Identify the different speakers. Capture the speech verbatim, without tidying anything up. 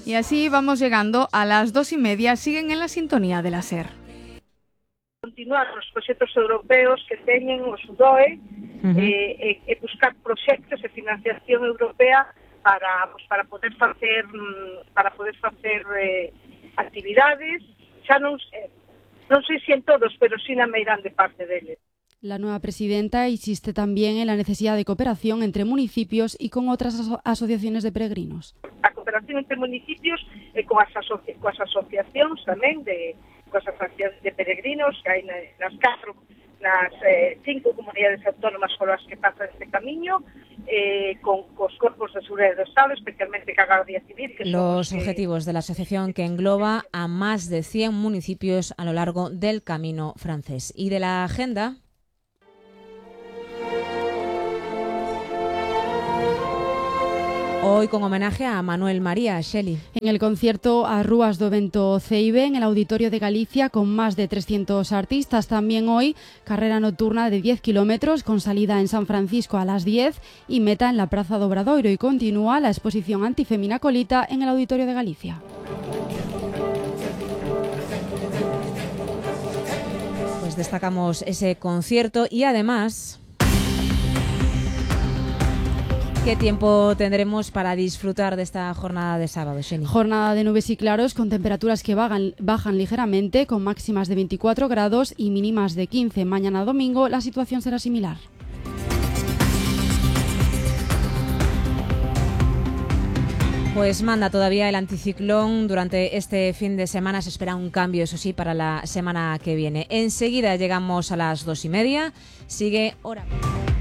Speaker 1: Y así vamos llegando a las dos y media. Siguen en la sintonía de la SER.
Speaker 2: Continuar os proxectos europeos que teñen o SUDOE uh-huh. e, e, e buscar proxectos e financiación europea para pues, para poder facer para poder facer eh, actividades, xa non sei, non sei se en todos, pero sí na meirande parte deles.
Speaker 3: La nueva presidenta insiste también en la necesidad de cooperación entre municipios y con otras aso- asociaciones de peregrinos.
Speaker 2: A cooperación entre municipios e coas, asoci- coas asociacións tamén de coas asociacións de peregrinos que hai nas catro, nas eh, cinco comunidades autónomas con as que pasa este camiño, eh, con cos corpos de seguridade do Estado, especialmente ca Gardia Civil. Que
Speaker 4: Los
Speaker 2: que...
Speaker 4: objetivos de la asociación que engloba a más de cien municipios a lo largo del camino francés. Y de la agenda... Hoy con homenaje a Manuel María, Shelley.
Speaker 3: En el concierto As Rúas do Vento Ceibe, en el Auditorio de Galicia, con más de trescientos artistas. También hoy, carrera nocturna de diez kilómetros, con salida en San Francisco a las diez y meta en la Praza do Obradoiro. Y continúa la exposición Antifemina Colita en el Auditorio de Galicia.
Speaker 4: Pues destacamos ese concierto y además... ¿Qué tiempo tendremos para disfrutar de esta jornada de sábado, Shelley?
Speaker 3: Jornada de nubes y claros con temperaturas que bajan, bajan ligeramente, con máximas de veinticuatro grados y mínimas de quince. Mañana domingo la situación será similar.
Speaker 4: Pues manda todavía el anticiclón. Durante este fin de semana se espera un cambio, eso sí, para la semana que viene. Enseguida llegamos a las dos y media. Sigue Hora.